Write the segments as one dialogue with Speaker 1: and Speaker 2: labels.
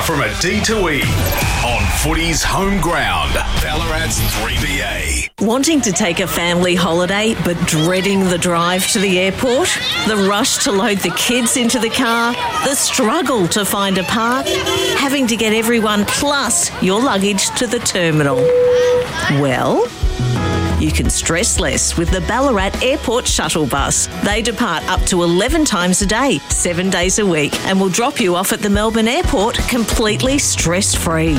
Speaker 1: from a D to E on footy's home ground, Ballarat's 3BA.
Speaker 2: Wanting to take a family holiday but dreading the drive to the airport? The rush to load the kids into the car? The struggle to find a park? Having to get everyone plus your luggage to the terminal? Well, you can stress less with the Ballarat Airport Shuttle Bus. They depart up to 11 times a day, 7 days a week, and will drop you off at the Melbourne Airport completely stress-free.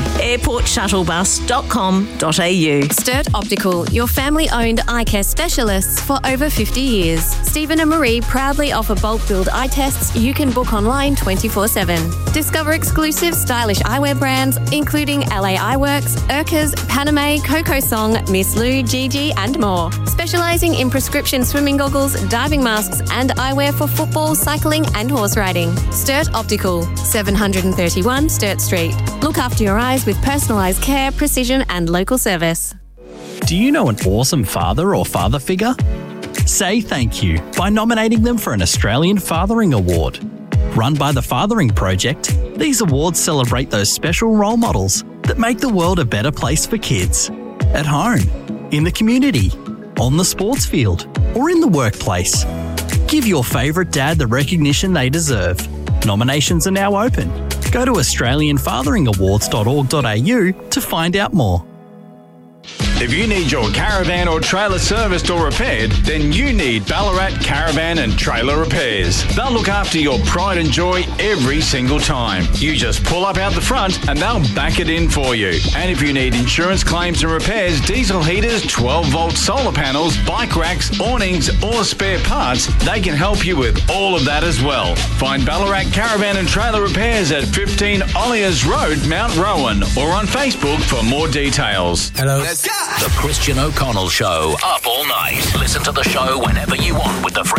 Speaker 2: airportshttlebus.com.au.
Speaker 3: Sturt Optical, your family-owned eye care specialists for over 50 years. Stephen and Marie proudly offer bulk build eye tests you can book online 24/7. Discover exclusive stylish eyewear brands including LA Eyeworks, Urkers, Paname, Coco Song, Miss Lou, Gigi and more. Specialising in prescription swimming goggles, diving masks and eyewear for football, cycling and horse riding. Sturt Optical, 731 Sturt Street. Look after your eyes with personalised care, precision and local service.
Speaker 4: Do you know an awesome father or father figure? Say thank you by nominating them for an Australian Fathering Award. Run by the Fathering Project, these awards celebrate those special role models that make the world a better place for kids. At home, in the community, on the sports field, or in the workplace. Give your favourite dad the recognition they deserve. Nominations are now open. Go to australianfatheringawards.org.au to find out more.
Speaker 1: If you need your caravan or trailer serviced or repaired, then you need Ballarat Caravan and Trailer Repairs. They'll look after your pride and joy every single time. You just pull up out the front and they'll back it in for you. And if you need insurance claims and repairs, diesel heaters, 12-volt solar panels, bike racks, awnings or spare parts, they can help you with all of that as well. Find Ballarat Caravan and Trailer Repairs at 15 Olliers Road, Mount Rowan, or on Facebook for more details.
Speaker 5: Hello. Let's go.
Speaker 6: The Christian O'Connell Show. Up all night. Listen to the show whenever you want with the free